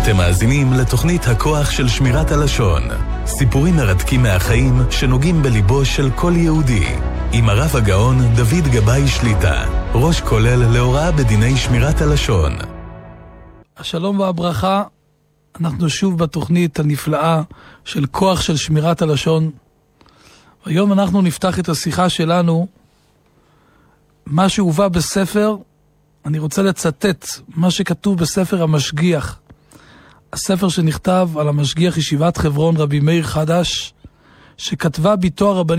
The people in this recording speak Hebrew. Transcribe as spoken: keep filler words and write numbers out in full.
אתם מאזינים לתוכנית הכוח של שמירת הלשון. סיפורים מרתקים מהחיים שנוגעים בליבו של כל יהודי. עם הרב הגאון דוד גבאי שליטה, ראש כולל להוראה בדיני שמירת הלשון. השלום והברכה, אנחנו שוב בתוכנית הנפלאה של כוח של שמירת הלשון. היום אנחנו נפתח את השיחה שלנו, מה שהובא בספר, אני רוצה לצטט מה שכתוב בספר המשגיח. הספר שנכתב על המשגיח ישיבת חברון רבי מאיר חדש, שכתבה ביתו הרבנית